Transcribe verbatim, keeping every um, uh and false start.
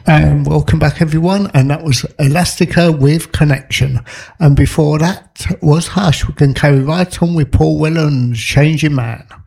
And welcome back, everyone. And that was Elastica with Connection. And before that was Hush. We can carry right on with Paul Weller and Changing Man.